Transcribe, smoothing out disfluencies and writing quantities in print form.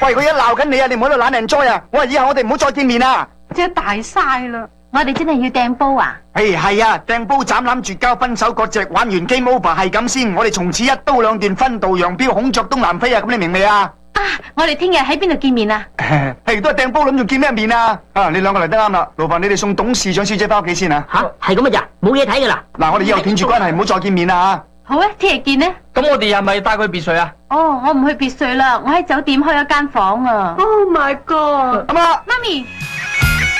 喂，佢一鬧緊你啊，你唔好喺度懶人災啊！我話以後我哋唔好再見面啊！ 即係大晒啦！我哋真係要掟煲啊！ 係啊，掟煲斬攬絕交分手割席，玩完 game over 係咁先，我哋從此一刀兩斷，分道揚鑣，孔雀東南飛啊！咁你明未啊？ 啊！我哋聽日喺邊度見面啊？ 係都係掟煲，諗住見咩面啊？啊，你兩個嚟得啱啦，勞煩你哋送董事長小姐翻屋企先啊！ 吓，係咁啊咋？冇嘢睇噶啦。 嗱，我哋以後斷絕關係，唔好再見面啦好啊，聽日見呢。 咁我哋係咪帶佢去別墅啊？ 哦，我唔去別墅啦，我喺酒店開咗間房啊。 Oh my god！ 阿媽。 媽咪。